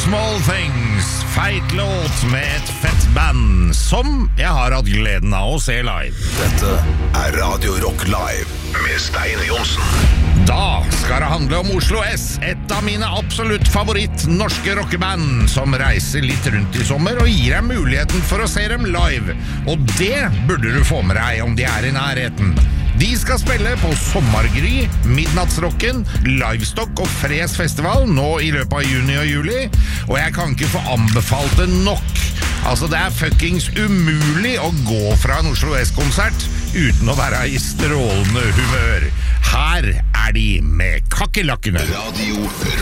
Small Things, feit låt med et fett band som jeg har hatt gleden av å se live. Dette Radio Rock Live med Steine Johnsen. Da skal det handle om Oslo S, et av mine absolutt favoritt norske rockeband som reiser litt rundt i sommer og gir deg muligheten for å se dem live. Og det burde du få med deg om de er i nærheten. De skal spille på Sommergry, Midnattsrocken, Livestock og Fres Festival nå i løpet av juni og juli, og jeg kan ikke få anbefalt det nok. Altså, det er fuckings umulig å gå fra en Oslo S-konsert uten å være i strålende humør. Her er de med kakerlakkene. Radio